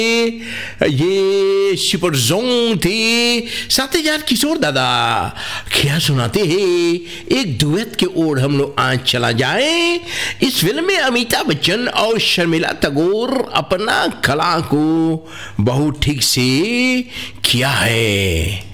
ये सुपर जोंग थे। साथ ही यार किशोर दादा क्या सुनाते हैं, एक डुएट के ओर हम लोग आज चला जाए। इस फिल्म में अमिताभ बच्चन और शर्मिला टैगोर अपना कला को बहुत ठीक से किया है।